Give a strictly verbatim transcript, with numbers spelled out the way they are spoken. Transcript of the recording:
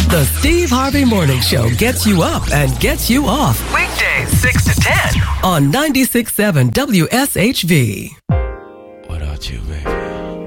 The Steve Harvey Morning Show gets you up and gets you off. Weekdays six to ten on ninety-six point seven W S H V. What about you, baby?